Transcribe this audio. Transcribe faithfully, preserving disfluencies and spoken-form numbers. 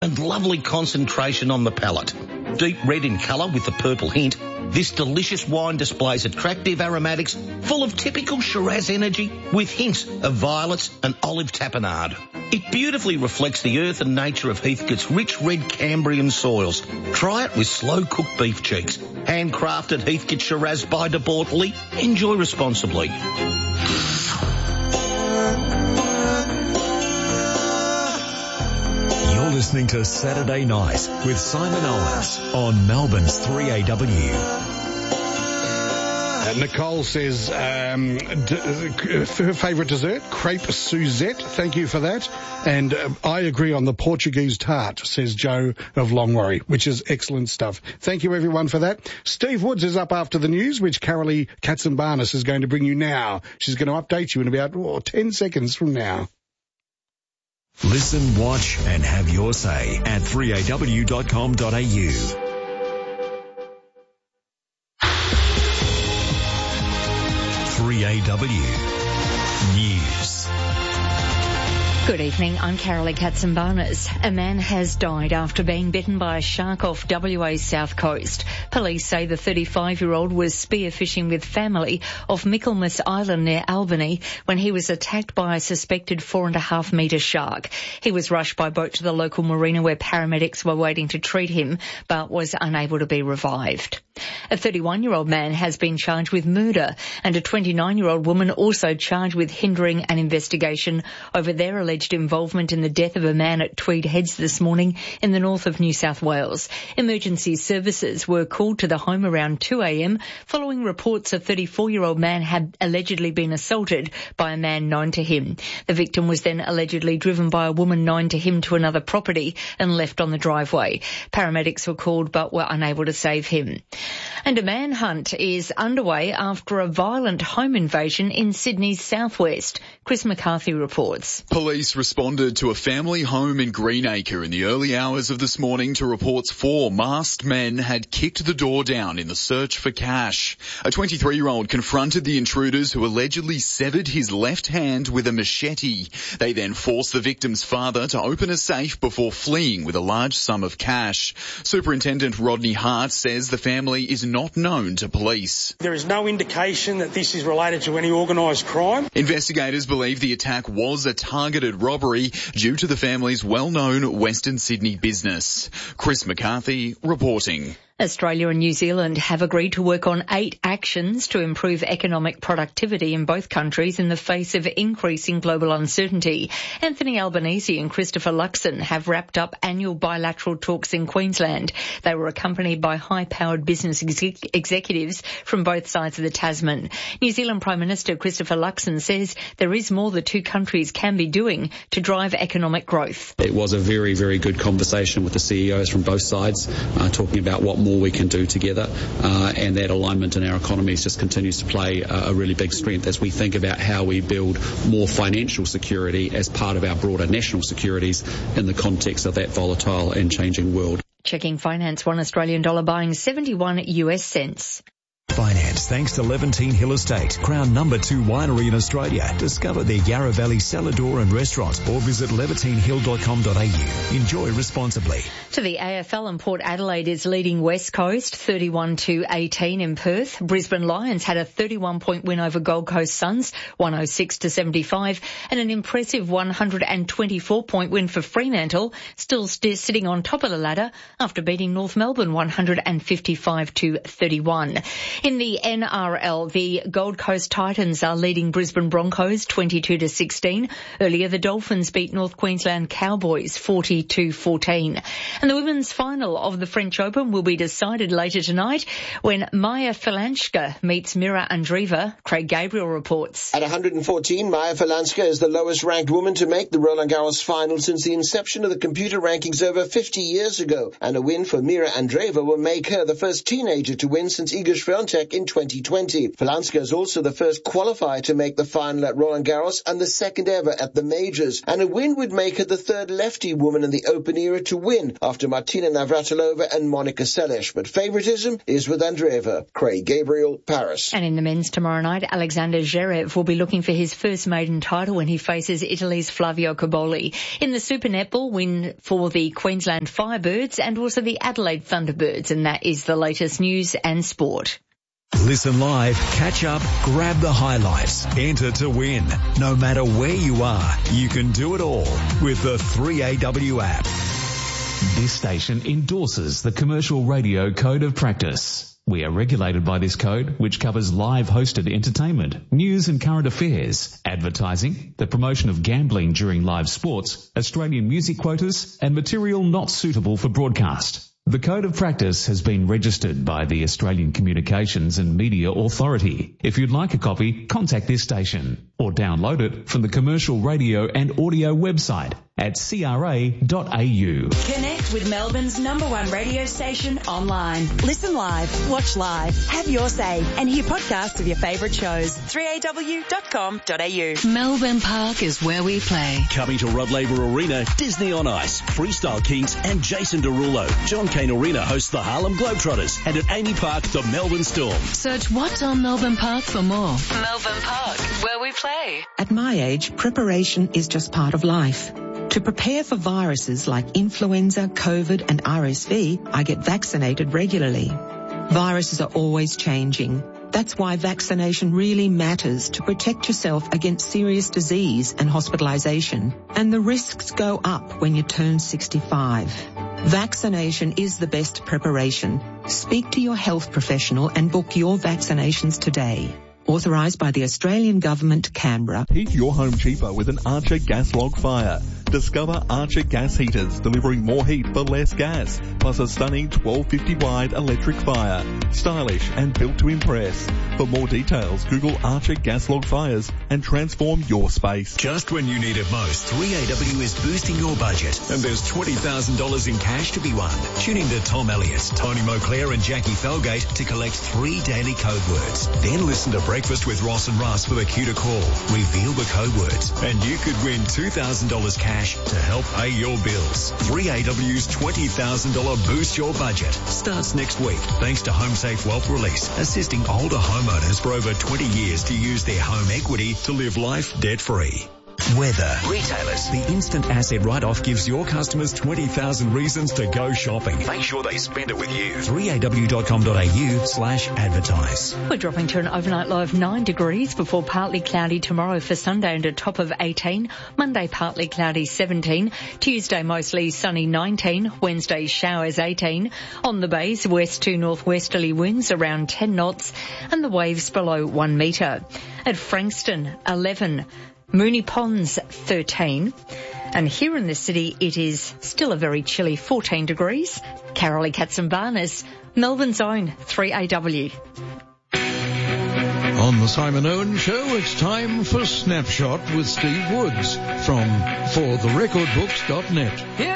and lovely concentration on the palate. Deep red in colour with the purple hint, this delicious wine displays attractive aromatics full of typical Shiraz energy with hints of violets and olive tapenade. It beautifully reflects the earth and nature of Heathcote's rich red Cambrian soils. Try it with slow-cooked beef cheeks. Handcrafted Heathcote Shiraz by De Bortley. Enjoy responsibly. You're listening to Saturday Night with Simon Owens on Melbourne's three A W. Uh, Nicole says um, d- her favourite dessert, crepe Suzette. Thank you for that. And uh, I agree on the Portuguese tart, says Joe of Longwarry, which is excellent stuff. Thank you, everyone, for that. Steve Woods is up after the news, which Carolee Katzenbarnis is going to bring you now. She's going to update you in about oh, ten seconds from now. Listen, watch and have your say at three A W dot com dot A U. three A W News. Good evening, I'm Carolee Katzenbarnis. A man has died after being bitten by a shark off W A's south coast. Police say the thirty-five-year-old was spearfishing with family off Michaelmas Island near Albany when he was attacked by a suspected four and a half metre shark. He was rushed by boat to the local marina where paramedics were waiting to treat him, but was unable to be revived. A thirty-one-year-old man has been charged with murder, and a twenty-nine-year-old woman also charged with hindering an investigation over their alleged involvement in the death of a man at Tweed Heads this morning in the north of New South Wales. Emergency services were called to the home around two A M following reports a thirty-four-year-old man had allegedly been assaulted by a man known to him. The victim was then allegedly driven by a woman known to him to another property and left on the driveway. Paramedics were called but were unable to save him. And a manhunt is underway after a violent home invasion in Sydney's southwest. Chris McCarthy reports. Police responded to a family home in Greenacre in the early hours of this morning to reports four masked men had kicked the door down in the search for cash. A twenty-three-year-old confronted the intruders who allegedly severed his left hand with a machete. They then forced the victim's father to open a safe before fleeing with a large sum of cash. Superintendent Rodney Hart says the family is not known to police. There is no indication that this is related to any organised crime. Investigators believe the attack was a targeted robbery due to the family's well-known Western Sydney business. Chris McCarthy reporting. Australia and New Zealand have agreed to work on eight actions to improve economic productivity in both countries in the face of increasing global uncertainty. Anthony Albanese and Christopher Luxon have wrapped up annual bilateral talks in Queensland. They were accompanied by high-powered business exec- executives from both sides of the Tasman. New Zealand Prime Minister Christopher Luxon says there is more the two countries can be doing to drive economic growth. It was a very, very good conversation with the C E Os from both sides, uh, talking about what more we can do together, uh, and that alignment in our economies just continues to play uh, a really big strength as we think about how we build more financial security as part of our broader national securities in the context of that volatile and changing world. Checking finance, one Australian dollar buying seventy-one U S cents. Finance thanks to Levantine Hill Estate, Crown number two winery in Australia. Discover their Yarra Valley cellar door and restaurant or visit levantine hill dot com dot a u. Enjoy responsibly. To the A F L, and Port Adelaide is leading West Coast thirty-one to eighteen in Perth. Brisbane Lions had a thirty-one point win over Gold Coast Suns, one oh six to seventy-five, and an impressive one hundred twenty-four point win for Fremantle, still st- sitting on top of the ladder after beating North Melbourne one hundred fifty-five to thirty-one. In the N R L, the Gold Coast Titans are leading Brisbane Broncos twenty-two to sixteen. Earlier, the Dolphins beat North Queensland Cowboys forty to fourteen. And the women's final of the French Open will be decided later tonight when Maya Falanska meets Mira Andreeva. Craig Gabriel reports. At one hundred fourteen, Maya Falanska is the lowest ranked woman to make the Roland Garros final since the inception of the computer rankings over fifty years ago. And a win for Mira Andreeva will make her the first teenager to win since Iga Swiatek Swiatek in twenty twenty. Falanska is also the first qualifier to make the final at Roland Garros and the second ever at the majors. And a win would make her the third lefty woman in the Open era to win after Martina Navratilova and Monica Seles. But favoritism is with Andreeva. Craig Gabriel, Paris. And in the men's tomorrow night, Alexander Zverev will be looking for his first maiden title when he faces Italy's Flavio Cobolli. In the Super Netball, win for the Queensland Firebirds and also the Adelaide Thunderbirds. And that is the latest news and sport. Listen live, catch up, grab the highlights, enter to win. No matter where you are, you can do it all with the three A W app. This station endorses the Commercial Radio Code of Practice. We are regulated by this code, which covers live hosted entertainment, news and current affairs, advertising, the promotion of gambling during live sports, Australian music quotas, and material not suitable for broadcast. The Code of Practice has been registered by the Australian Communications and Media Authority. If you'd like a copy, contact this station or download it from the Commercial Radio and Audio website at c r a dot a u. Connect with Melbourne's number one radio station online. Listen live, watch live, have your say, and hear podcasts of your favourite shows. three a w dot com dot a u. Melbourne Park is where we play. Coming to Rod Laver Arena, Disney on Ice, Freestyle Kings and Jason Derulo. John Cain Arena hosts the Harlem Globetrotters, and at Amy Park, the Melbourne Storm. Search What's on Melbourne Park for more. Melbourne Park, where we play. At my age, preparation is just part of life. To prepare for viruses like influenza, COVID and R S V, I get vaccinated regularly. Viruses are always changing. That's why vaccination really matters to protect yourself against serious disease and hospitalization. And the risks go up when you turn sixty-five. Vaccination is the best preparation. Speak to your health professional and book your vaccinations today. Authorised by the Australian Government, Canberra. Heat your home cheaper with an Archer gas log fire. Discover Archer gas heaters delivering more heat for less gas, plus a stunning twelve fifty wide electric fire. Stylish and built to impress. For more details, Google Archer gas log fires and transform your space. Just when you need it most, three A W is boosting your budget, and there's twenty thousand dollars in cash to be won. Tune in to Tom Elliott, Tony Moclair and Jackie Felgate to collect three daily code words. Then listen to Breakfast with Ross and Russ with a cue to call. Reveal the code words, and you could win two thousand dollars cash to help pay your bills. three A W's twenty thousand dollars Boost Your Budget starts next week, thanks to HomeSafe Wealth Release, assisting older homeowners for over twenty years to use their home equity to live life debt-free. Weather. Retailers. The instant asset write-off gives your customers twenty thousand reasons to go shopping. Make sure they spend it with you. three a w dot com dot a u slash advertise. We're dropping to an overnight low of nine degrees before partly cloudy tomorrow for Sunday and a top of eighteen. Monday partly cloudy seventeen. Tuesday mostly sunny nineteen. Wednesday showers eighteen. On the bays, west to northwesterly winds around ten knots and the waves below one metre. At Frankston, eleven. Moonee Ponds, thirteen. And here in the city, it is still a very chilly fourteen degrees. Carolee Katsimbarnas, Melbourne's own three A W. On the Simon Owen Show, it's time for Snapshot with Steve Woods from for the record books dot net.